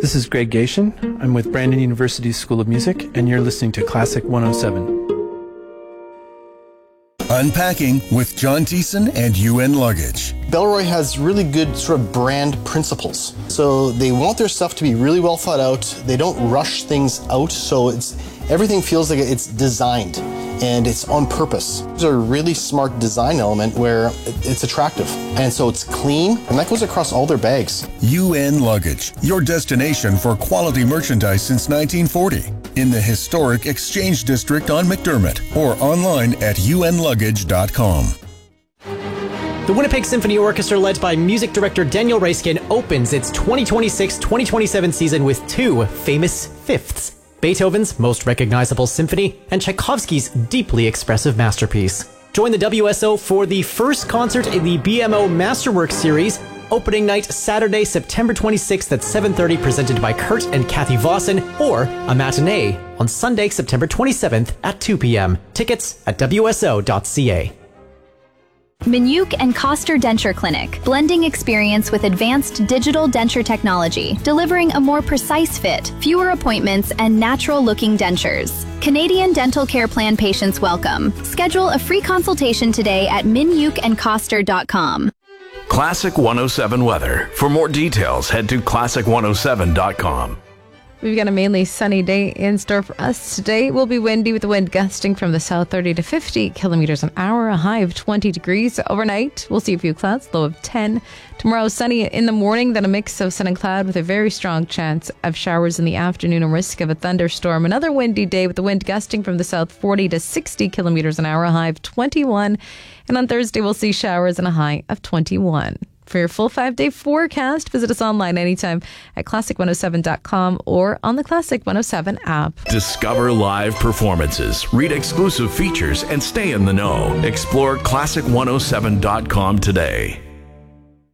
This is Greg Gation. I'm with Brandon University School of Music, and you're listening to Classic 107. Unpacking with John Thiessen and UN Luggage. Bellroy has really good sort of brand principles. So they want their stuff to be really well thought out. They don't rush things out, so everything feels like it's designed and it's on purpose. It's a really smart design element where it's attractive. And so it's clean, and that goes across all their bags. UN Luggage, your destination for quality merchandise since 1940. In the historic Exchange District on McDermott or online at unluggage.com. The Winnipeg Symphony Orchestra, led by music director Daniel Raiskin, opens its 2026-2027 season with two famous fifths: Beethoven's most recognizable symphony and Tchaikovsky's deeply expressive masterpiece. Join the WSO for the first concert in the BMO Masterworks series. Opening night Saturday, September 26th at 7:30, presented by Kurt and Kathy Vossen, or a matinee on Sunday, September 27th at 2 p.m. Tickets at wso.ca. Minuk and Koster Denture Clinic, blending experience with advanced digital denture technology, delivering a more precise fit, fewer appointments, and natural-looking dentures. Canadian Dental Care Plan patients welcome. Schedule a free consultation today at minukandkoster.com. Classic 107 weather. For more details, head to classic107.com. We've got a mainly sunny day in store for us today. We'll be windy with the wind gusting from the south 30 to 50 kilometers an hour, a high of 20 degrees. Overnight, we'll see a few clouds, low of 10. Tomorrow, sunny in the morning, then a mix of sun and cloud with a very strong chance of showers in the afternoon and risk of a thunderstorm. Another windy day with the wind gusting from the south 40 to 60 kilometers an hour, a high of 21. And on Thursday, we'll see showers and a high of 21. For your full 5-day forecast, visit us online anytime at classic107.com or on the Classic 107 app. Discover live performances, read exclusive features, and stay in the know. Explore classic107.com today.